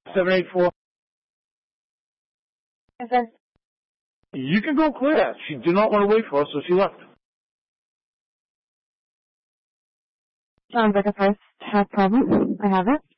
784. Is that You can go clear that. She did not want to wait for us, so she left. sounds like a first half problem? I have it.